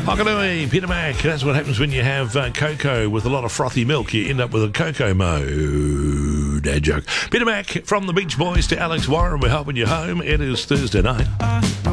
Hokanui, Peter Mac. That's what happens when you have cocoa with a lot of frothy milk. You end up with a cocoa mo. Dad joke. Peter Mac from the Beach Boys to Alex Warren. We're helping you home. It is Thursday night.